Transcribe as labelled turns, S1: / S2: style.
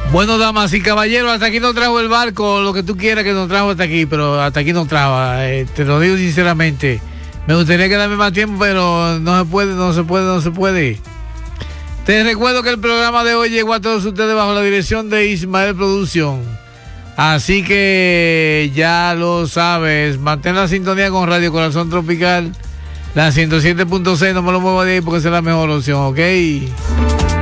S1: Bueno, damas y caballeros, hasta aquí nos trajo el barco, lo que tú quieras que nos trajo hasta aquí, pero hasta aquí nos trajo. Te lo digo sinceramente. Me gustaría quedarme más tiempo, pero no se puede. Te recuerdo que el programa de hoy llegó a todos ustedes bajo la dirección de Ismael Producción. Así que ya lo sabes, mantén la sintonía con Radio Corazón Tropical, la 107.6, no me lo muevo de ahí porque esa es la mejor opción, ¿ok?